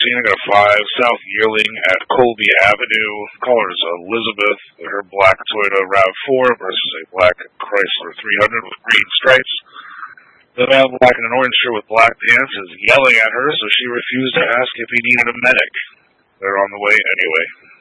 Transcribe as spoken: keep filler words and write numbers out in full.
fourteen, I got a five. South Yearling at Colby Avenue. Caller's Elizabeth. Her black Toyota RAV four versus a black Chrysler three hundred with green stripes. The man in black in an orange shirt with black pants is yelling at her, so she refused to ask if he needed a medic. They're on the way anyway.